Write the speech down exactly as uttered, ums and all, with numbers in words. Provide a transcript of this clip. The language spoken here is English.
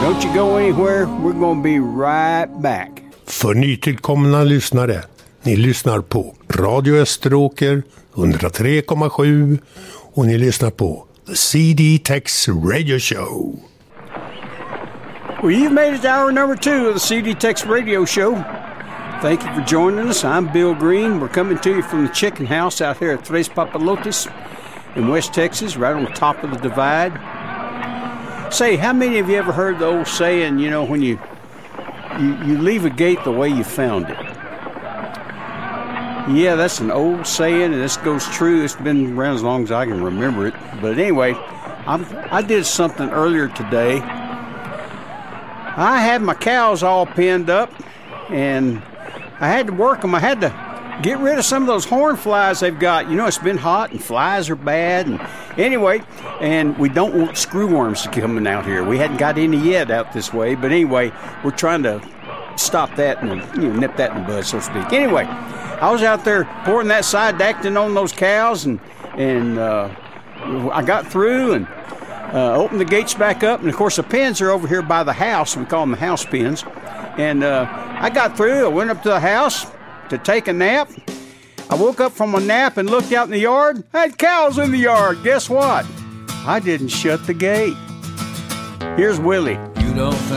Don't you go anywhere. We're gonna be right back. För nytillkomna lyssnare, ni lyssnar på Radio Österåker hundratre komma sju och ni lyssnar på The C D Tex Radio Show. Well, you've made it to hour number two of the C D Tex Radio Show. Thank you for joining us. I'm Bill Green. We're coming to you from the chicken house out here at Tres Papalotes in West Texas, right on top of the divide. Say, how many of you ever heard the old saying, you know, when you you, you leave a gate the way you found it? Yeah, that's an old saying, and this goes true. It's been around as long as I can remember it. But anyway, I'm, I did something earlier today. I had my cows all pinned up, and I had to work them. I had to get rid of some of those horn flies they've got. You know, it's been hot, and flies are bad. And anyway, and we don't want screwworms coming out here. We hadn't got any yet out this way. But anyway, we're trying to stop that and, you know, nip that in the bud, so to speak. Anyway, I was out there pouring that side actin on those cows, and and uh, I got through and uh, opened the gates back up. And, of course, the pens are over here by the house. We call them the house pens. And uh, I got through. I went up to the house to take a nap. I woke up from a nap and looked out in the yard. I had cows in the yard. Guess what? I didn't shut the gate. Here's Willie. You don't